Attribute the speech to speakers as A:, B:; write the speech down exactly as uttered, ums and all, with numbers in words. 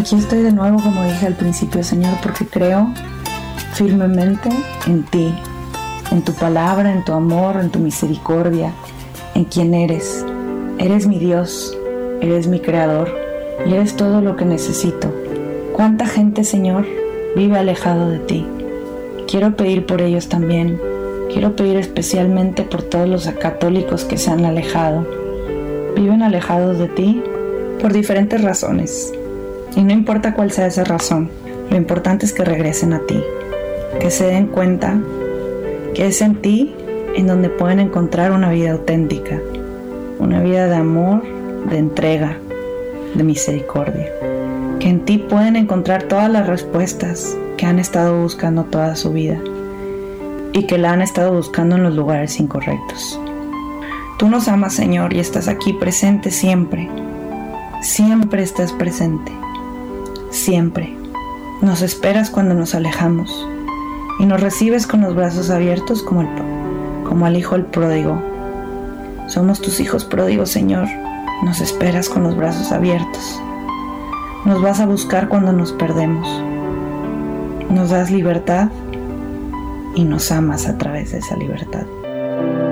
A: Aquí estoy de nuevo, como dije al principio, Señor, porque creo firmemente en ti, en tu palabra, en tu amor, en tu misericordia, en quien eres. Eres mi Dios, eres mi creador y eres todo lo que necesito. ¿Cuánta gente, Señor, vive alejado de ti? Quiero pedir por ellos también. Quiero pedir especialmente por todos los católicos que se han alejado. Viven alejados de ti por diferentes razones. Y no importa cuál sea esa razón, lo importante es que regresen a ti, que se den cuenta que es en ti en donde pueden encontrar una vida auténtica, una vida de amor, de entrega, de misericordia, que en ti pueden encontrar todas las respuestas que han estado buscando toda su vida y que la han estado buscando en los lugares incorrectos. Tú nos amas, Señor, y estás aquí presente siempre. Siempre estás presente. Siempre. Nos esperas cuando nos alejamos y nos recibes con los brazos abiertos como, el, como al hijo el pródigo. Somos tus hijos pródigos, Señor. Nos esperas con los brazos abiertos. Nos vas a buscar cuando nos perdemos. Nos das libertad y nos amas a través de esa libertad.